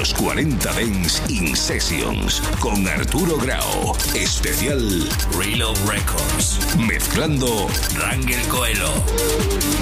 Los 40 Dance in Sessions con Arturo Grau. Especial Reload Records. Mezclando Rangel Coelho.